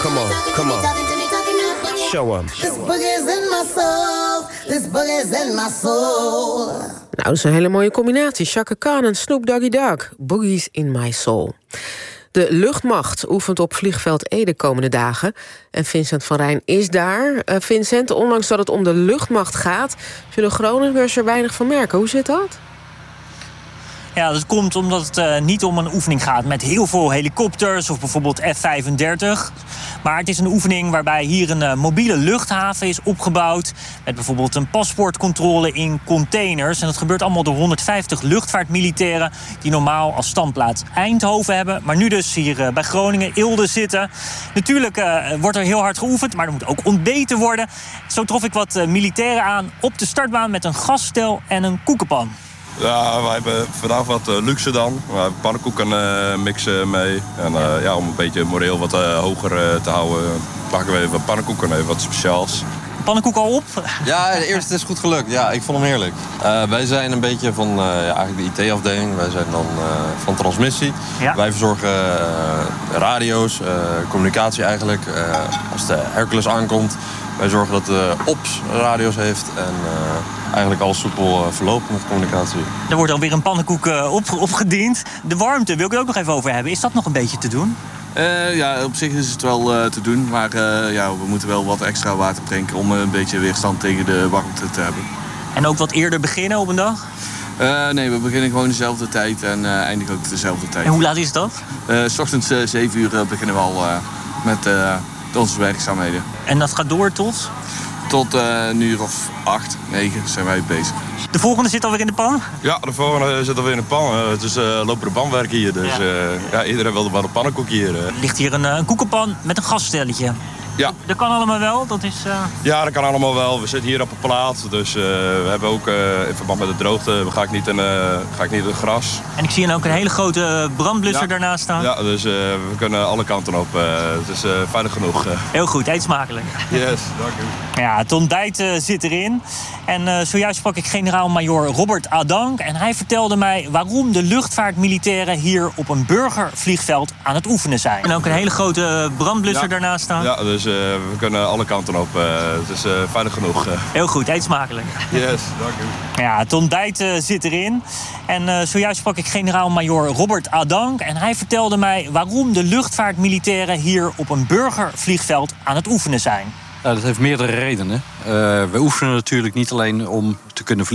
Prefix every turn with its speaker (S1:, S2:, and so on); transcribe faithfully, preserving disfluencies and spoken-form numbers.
S1: come on, come on. Show 'em.
S2: This boogie's in my soul. This boogie's in my soul.
S3: Nou, dat is een hele mooie combinatie. Chaka Khan en Snoop Doggy Dogg. Boogie's in my soul. De luchtmacht oefent op vliegveld Ede komende dagen. En Vincent van Rijn is daar. Uh, Vincent, ondanks dat het om de luchtmacht gaat, zullen Groningers er weinig van merken. Hoe zit dat?
S4: Ja, dat komt omdat het uh, niet om een oefening gaat met heel veel helikopters of bijvoorbeeld F vijfendertig. Maar het is een oefening waarbij hier een uh, mobiele luchthaven is opgebouwd. Met bijvoorbeeld een paspoortcontrole in containers. En dat gebeurt allemaal door honderdvijftig luchtvaartmilitairen die normaal als standplaats Eindhoven hebben. Maar nu dus hier uh, bij Groningen, Eelde zitten. Natuurlijk uh, wordt er heel hard geoefend, maar er moet ook ontbeten worden. Zo trof ik wat uh, militairen aan op de startbaan met een gasstel en een koekenpan.
S5: Ja, wij hebben vandaag wat uh, luxe dan. We hebben pannenkoeken uh, mixen mee. En uh, ja, om een beetje het moreel wat uh, hoger uh, te houden, pakken we even pannenkoeken, even wat speciaals.
S4: Pannenkoek al op?
S6: Ja, de eerste is goed gelukt. Ja, ik vond hem heerlijk. Uh, wij zijn een beetje van uh, ja, eigenlijk de I T-afdeling. Wij zijn dan uh, van transmissie. Ja. Wij verzorgen uh, radio's, uh, communicatie eigenlijk. Uh, als de Hercules aankomt, wij zorgen dat de O P S radio's heeft. En uh, eigenlijk al soepel uh, verloopt met communicatie.
S4: Er wordt alweer een pannenkoek uh, op, opgediend. De warmte wil ik het ook nog even over hebben. Is dat nog een beetje te doen?
S7: Uh, ja, op zich is het wel uh, te doen. Maar uh, ja, we moeten wel wat extra water drinken om een beetje weerstand tegen de warmte te hebben.
S4: En ook wat eerder beginnen op een dag?
S7: Uh, nee, we beginnen gewoon dezelfde tijd en uh, eindigen ook dezelfde tijd.
S4: En hoe laat is dat?
S7: Uh, 's ochtends uh, zeven uur uh, beginnen we al uh, met uh, onze werkzaamheden.
S4: En dat gaat door tot?
S7: Tot uh, een uur of acht, negen zijn wij bezig.
S4: De volgende zit alweer in de pan?
S5: Ja, de volgende zit alweer in de pan. Uh, het is uh, lopende banwerk hier, dus ja. Uh, ja, iedereen wilde wel een pannenkoek hier. Uh.
S4: Er ligt hier een, een koekenpan met een gasstelletje.
S5: Ja.
S4: Dat kan allemaal wel, dat is... Uh...
S5: Ja, dat kan allemaal wel. We zitten hier op een plaat, dus uh, we hebben ook uh, in verband met de droogte ga ik niet in, uh, ga ik niet in het gras.
S4: En ik zie dan ook een hele grote brandblusser
S5: ja.
S4: daarnaast staan.
S5: Ja, dus uh, we kunnen alle kanten op. Uh, het is uh, veilig genoeg. Uh.
S4: Heel goed, eet smakelijk.
S5: Yes, dank u.
S4: Ja, het ontbijt uh, zit erin. En uh, zojuist sprak ik generaal-majoor Robert Adank. En hij vertelde mij waarom de luchtvaartmilitairen hier op een burgervliegveld aan het oefenen zijn. En ook een hele grote brandblusser
S5: ja.
S4: daarnaast staan.
S5: Ja, dus uh, we kunnen alle kanten op. Uh, het is uh, veilig genoeg. Uh.
S4: Heel goed, eet smakelijk.
S5: Yes, dank u.
S4: Ja, het ontbijt uh, zit erin. En uh, zojuist sprak ik generaal-majoor Robert Adank. En hij vertelde mij waarom de luchtvaartmilitairen hier op een burgervliegveld aan het oefenen zijn.
S8: Ja, dat heeft meerdere redenen. Uh, we oefenen natuurlijk niet alleen om te kunnen vliegen.